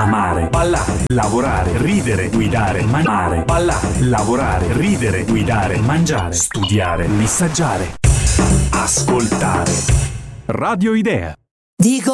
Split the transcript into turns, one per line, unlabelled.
amare, ballare, lavorare, ridere, guidare, mangiare, ballare, lavorare, ridere, guidare, mangiare, studiare, messaggiare, ascoltare. Radio Idea.
Dico